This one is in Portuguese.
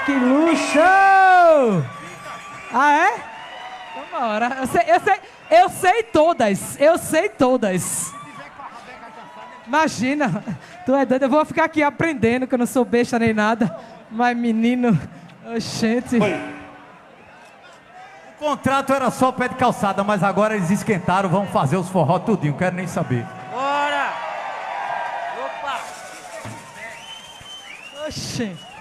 que luxo! Ah, é? Vambora. Eu sei todas. Eu sei todas. Imagina. Tu é doido. Eu vou ficar aqui aprendendo, que eu não sou besta nem nada. Mas, menino... Oxente. O contrato era só pé de calçada, mas agora eles esquentaram, vão fazer os forró tudinho, quero nem saber. Bora! Opa! Oxente.